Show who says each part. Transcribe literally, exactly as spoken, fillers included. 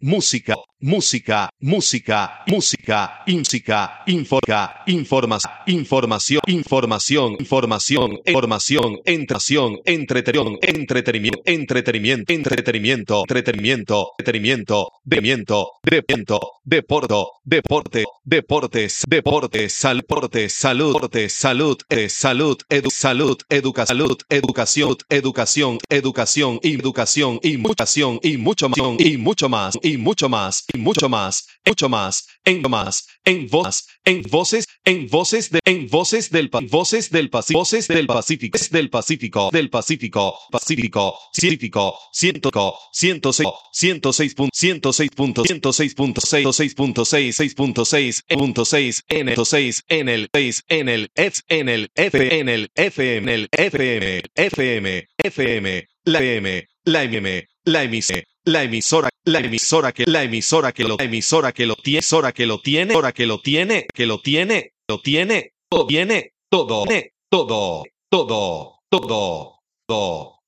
Speaker 1: música, música, música, música, música, inforca, informas, información, información, información, información, entración, entretenimiento, entretenimiento, entretenimiento, entretenimiento, entretenimiento, entretenimiento, deporte, deporte, deporte, deportes, deportes, deportes, salud, salud, salud, edu, salud, educa, salud, educación, educación, educación, educación, y educación, y mucho más, y mucho más, y mucho más, y mucho más, mucho más, en más, en voz, en voces, en voces de, en voces del, voces del Pacífico, voces del Pacífico, del Pacífico, del Pacífico, Pacífico, Pacífico, ciento, ciento seis, ciento seis punto, ciento seis punto, ciento seis punto seis, seis punto seis, seis punto seis, punto seis, en el seis, en el seis, en el F, en el F, en el F M, el F M, F M, F M, la M, la M, la emisora, la emisora, la emisora que, la emisora que lo, la emisora que lo tiene, emisora que lo tiene, hora que lo tiene, que lo tiene, lo tiene, todo tiene, todo, todo, todo, todo, todo.